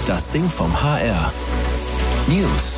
Das Ding vom HR. News.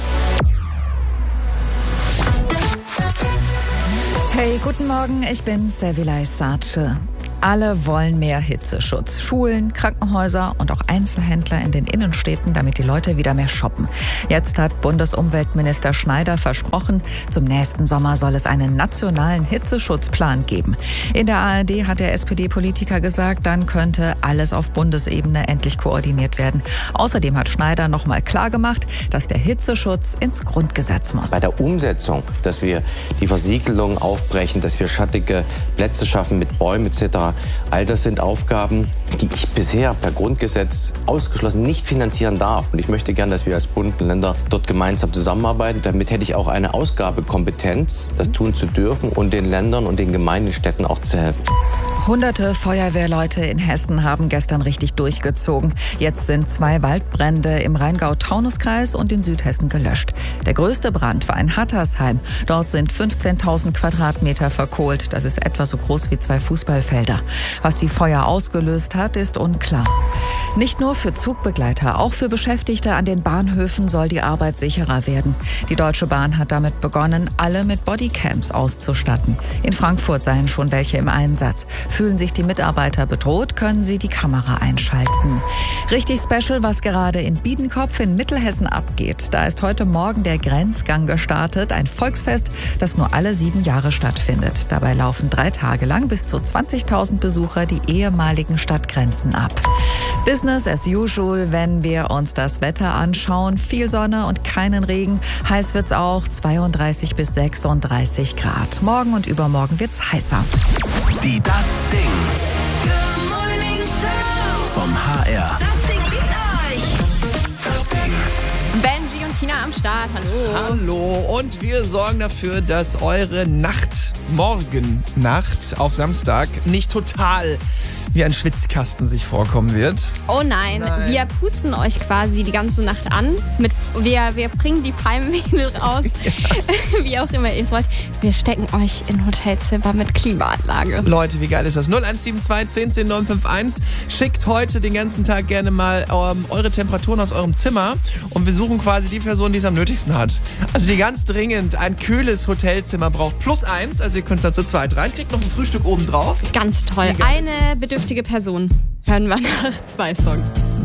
Hey, guten Morgen, ich bin Servilay Sace. Alle wollen mehr Hitzeschutz. Schulen, Krankenhäuser und auch Einzelhändler in den Innenstädten, damit die Leute wieder mehr shoppen. Jetzt hat Bundesumweltminister Schneider versprochen, zum nächsten Sommer soll es einen nationalen Hitzeschutzplan geben. In der ARD hat der SPD-Politiker gesagt, dann könnte alles auf Bundesebene endlich koordiniert werden. Außerdem hat Schneider nochmal klargemacht, dass der Hitzeschutz ins Grundgesetz muss. Bei der Umsetzung, dass wir die Versiegelung aufbrechen, dass wir schattige Plätze schaffen mit Bäumen etc., all das sind Aufgaben, die ich bisher per Grundgesetz ausgeschlossen nicht finanzieren darf. Und ich möchte gern, dass wir als Bund und Länder dort gemeinsam zusammenarbeiten. Damit hätte ich auch eine Ausgabekompetenz, das tun zu dürfen und den Ländern und den Gemeinden, Städten auch zu helfen. Hunderte Feuerwehrleute in Hessen haben gestern richtig durchgezogen. Jetzt sind 2 Waldbrände im Rheingau-Taunus-Kreis und in Südhessen gelöscht. Der größte Brand war in Hattersheim. Dort sind 15.000 Quadratmeter verkohlt. Das ist etwa so groß wie 2 Fußballfelder. Was die Feuer ausgelöst hat, ist unklar. Nicht nur für Zugbegleiter, auch für Beschäftigte an den Bahnhöfen soll die Arbeit sicherer werden. Die Deutsche Bahn hat damit begonnen, alle mit Bodycams auszustatten. In Frankfurt seien schon welche im Einsatz. Fühlen sich die Mitarbeiter bedroht, können sie die Kamera einschalten. Richtig special, was gerade in Biedenkopf in Mittelhessen abgeht. Da ist heute Morgen der Grenzgang gestartet, ein Volksfest, das nur alle 7 Jahre stattfindet. Dabei laufen 3 Tage lang bis zu 20.000 Besucher die ehemaligen Stadtgrenzen ab. Business as usual, wenn wir uns das Wetter anschauen. Viel Sonne und keinen Regen. Heiß wird's auch, 32 bis 36 Grad. Morgen und übermorgen wird's heißer. Die Das Ding. Good Morning Show vom HR. Das Ding liebt euch. Das Ding. Benji und Tina am Start, hallo. Hallo, und wir sorgen dafür, dass eure Morgennacht auf Samstag nicht total wie ein Schwitzkasten sich vorkommen wird. Oh nein, wir pusten euch quasi die ganze Nacht an. Wir bringen die Palmwedel raus, wie auch immer ihr es wollt. Wir stecken euch in Hotelzimmer mit Klimaanlage. Leute, wie geil ist das? 0172 10 10 951. Schickt heute den ganzen Tag gerne mal eure Temperaturen aus eurem Zimmer und wir suchen quasi die Person, die es am nötigsten hat. Also die ganz dringend ein kühles Hotelzimmer braucht. +1, also ihr könnt da zu zweit rein, kriegt noch ein Frühstück oben drauf. Ganz toll. Eine bedürftige Person. Hören wir nach 2 Songs.